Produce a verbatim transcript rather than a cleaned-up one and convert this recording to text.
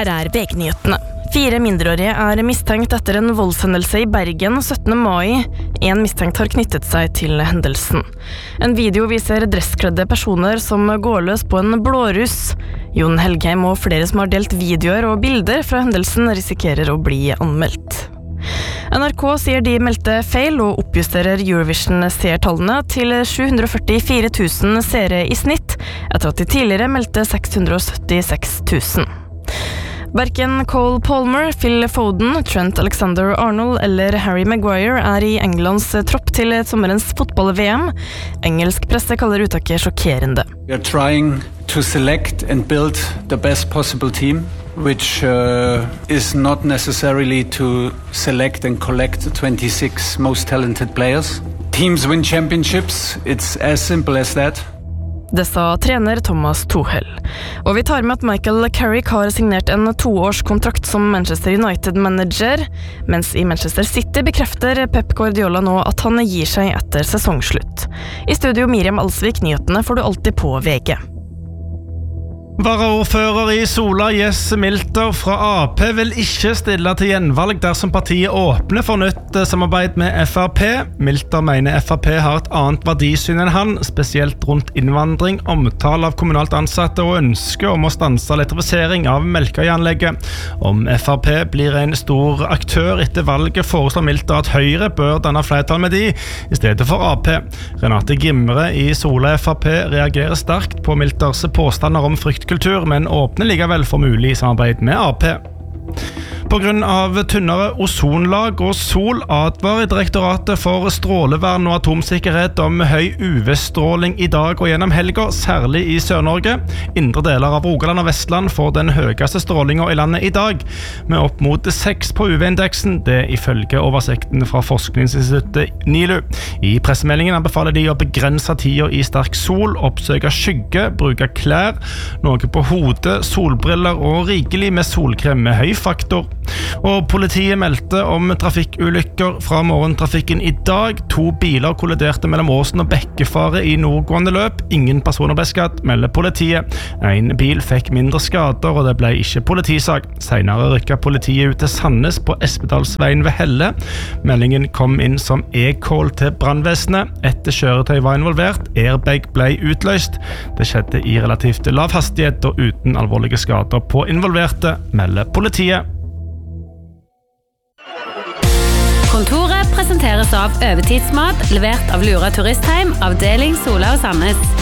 Her er V G-nyhetene. Fire mindreårige er mistenkt etter en voldshendelse i Bergen syttende mai. En mistenkt har knyttet seg til hendelsen. En video viser dresskledde personer som går løs på en blåruss. Jon Helgheim og flere som har delt videoer og bilder fra hendelsen risikerer å bli anmeldt. N R K sier de meldte feil og oppjusterer Eurovision-seertallene til sju hundre og førtifire tusen seere i snitt, etter at de tidligere meldte seks hundre og syttiseks tusen. Hverken Cole Palmer, Phil Foden, Trent Alexander-Arnold eller Harry Maguire er i Englands tropp til sommerens fotball-V M. Engelsk presse kaller uttaket sjokkerende. We are trying to select and build the best possible team, which uh, is not necessarily to select and collect the twenty-six most talented players. Teams win championships, it's as simple as that. Det sa trener Thomas Tuchel. Og vi tar med at Michael Carrick har signert en toårskontrakt som Manchester United-manager, mens i Manchester City bekrefter Pep Guardiola nå at han gir seg etter sesongslutt. I studio Miriam Alsvik, nyhetene får du alltid på V G. Varaordfører i Sola, Jesse Milter fra A P, vil ikke stille til gjenvalg dersom partiet åpner for nytt samarbeid med F R P. Milter mener F R P har et annet verdisyn enn han, spesielt rundt innvandring, omtale av kommunalt ansatte og ønske om å stanse elektrifisering av Melkøyanlegget. Om F R P blir en stor aktør etter valget, foreslår Milter at Høyre bør danne flertall med de, i stedet for A P. Renate Gimre i Sola F R P reagerer sterkt på Milters påstander om frykt kultur, men åpner likevel for mulig samarbeid med A P. På grunn av tynnere ozonlag og sol advarer Direktoratet for strålevern og atomsikkerhet om høy U V-stråling i dag og gjennom helga, særlig i Sør-Norge. Indre deler av Rogaland og Vestland får den høyeste strålingen i landet i dag, med opp mot seks på U V-indeksen, det ifølge oversikten fra forskningsinstituttet NILU. I pressemeldingen anbefaler de å begrense tida i sterk sol, oppsøke skygge, bruke klær, noe på hodet, solbriller og rikelig med solkrem med høy faktor. Og politiet meldte om trafikkulykker fra morgentrafikken i dag. To biler kolliderte mellom Åsen og Bekkefare i nordgående løp. Ingen personer ble skadd, melder politiet. En bil fikk mindre skader, og det ble ikke politisak. Senere rykket politiet ut til Sandnes på Espedalsveien ved Helle. Meldingen kom inn som e-call til brannvesenet. Etter kjøretøy var involvert, airbag ble utløst. Det skjedde i relativt lav hastighet og uten alvorlige skader på involverte, melder politiet. Kontoret presenteres av Øvetidsmat, levert av Lura Turistheim, avdeling Sola og Sandnes.